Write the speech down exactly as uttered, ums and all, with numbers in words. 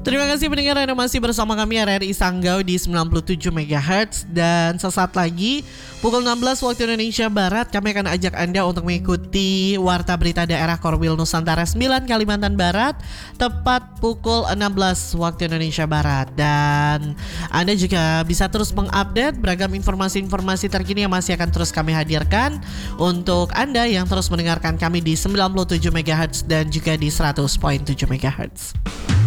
Terima kasih pendengar Anda masih bersama kami R R I Sanggau di sembilan puluh tujuh megahertz. Dan sesaat lagi pukul enam belas waktu Indonesia Barat kami akan ajak Anda untuk mengikuti Warta Berita Daerah Korwil Nusantara sembilan Kalimantan Barat tepat pukul enam belas waktu Indonesia Barat. Dan Anda juga bisa terus mengupdate beragam informasi-informasi terkini yang masih akan terus kami hadirkan untuk Anda yang terus mendengarkan kami di sembilan puluh tujuh megahertz dan juga di seratus koma tujuh megahertz.